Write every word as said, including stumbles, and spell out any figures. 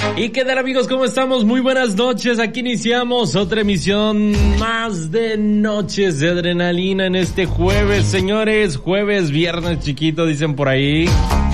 ¿Y qué tal, amigos? ¿Cómo estamos? Muy buenas noches. Aquí iniciamos otra emisión más de Noches de Adrenalina en este jueves, señores. Jueves, viernes chiquito, dicen por ahí.